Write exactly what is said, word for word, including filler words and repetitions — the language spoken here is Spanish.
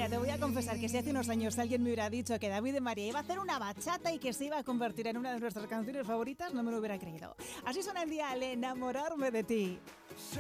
Mira, te voy a confesar que si hace unos años alguien me hubiera dicho que David de María iba a hacer una bachata y que se iba a convertir en una de nuestras canciones favoritas, no me lo hubiera creído. Así suena el día al enamorarme de ti.